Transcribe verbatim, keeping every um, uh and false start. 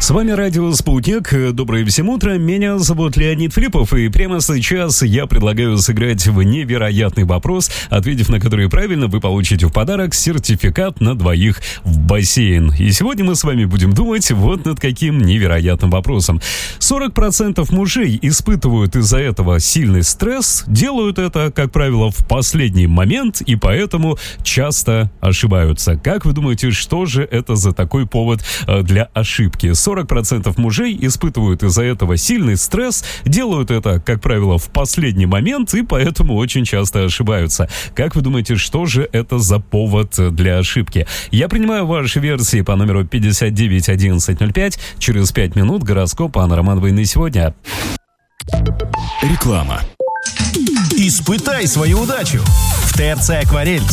С вами радио «Спутник». Доброе всем утро. Меня зовут Леонид Филиппов. И прямо сейчас я предлагаю сыграть в невероятный вопрос, ответив на который правильно, вы получите в подарок сертификат на двоих в бассейн. И сегодня мы с вами будем думать вот над каким невероятным вопросом. сорок процентов мужей испытывают из-за этого сильный стресс, делают это, как правило, в последний момент и поэтому часто ошибаются. Как вы думаете, что же это за такой повод для ошибки? сорок процентов мужей испытывают из-за этого сильный стресс, делают это, как правило, в последний момент и поэтому очень часто ошибаются. Как вы думаете, что же это за повод для ошибки? Я принимаю ваши версии по номеру пятьдесят девять одиннадцать ноль пять. Через пять минут гороскоп Анны Романовой на сегодня. Реклама. Испытай свою удачу. В ТРЦ «Акварель»